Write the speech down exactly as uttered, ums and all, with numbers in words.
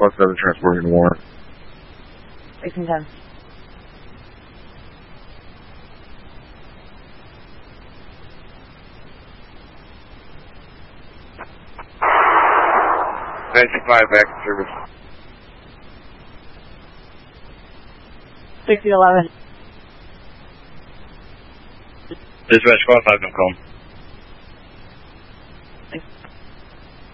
Squad seven transporting Warren. six and ten. ninety-five back in service. sixty eleven. Dispatch Squad five, no call.